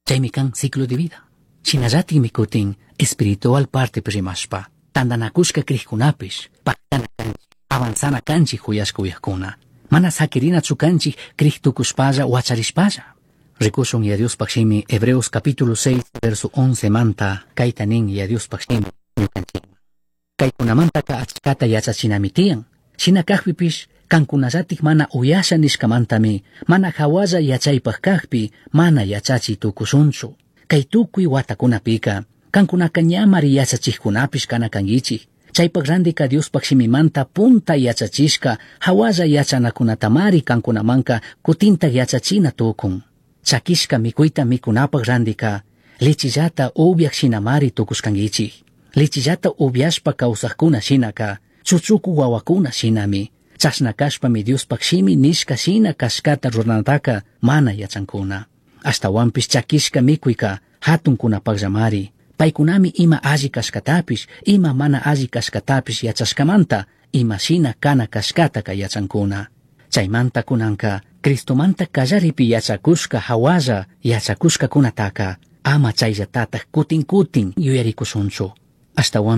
Chaymi kan ciclo de vida. Shinallatik mikutin espiritual parte rimashpa. Tandanakushka krikkunapish. Paktana kanchik, avanzana kanchik huyashka uyakkuna. Mana sakirinachu kanchik kriktukushpalla wacharishpalla. Rikushun ya Dios pakshimi Hebreos capítulo 6 verso 11 manta kaitanin ya Dios pakshimi ñukanchik. Kaykunamantaka achkata yachachinamitian. Shinakakpipish kankunallatik mana uyasha nishkamantami mana hawalla yachaypaq kaqpi mana yachachi tukushunchu. Kay tukuy watakunapika kankunaka ñamari yachachikkunapish kanakankichik. Chaypaq randika Diospaq shimimanta punta yachachishka hawalla yachanakunatamari kankunamanka kutinta yachachina tukun. Chakishka mikuyta mikunapaq randika lichillata ubiaq shinamari tukushkankichik. Lichillata ubiashpa kawsaqkuna shinaka chuchuku wawakuna shinami. Chashnakashpami Diospaq shimi nishka shina kashkata ruranataka mana yachankuna. Ashtawanpish chakishka mikuyka hatunkunapaqllamari. Paykunami ima alli kashkatapish, ima mana alli kashkatapish yachashkamanta, ima shina kana kashkataka yachankuna. Chaymanta kunanka, Cristomanta kallaripi yachakushka hawalla yachakushka kunataka, ama chayllatata kutin yuyarikushunchu. Ashtawan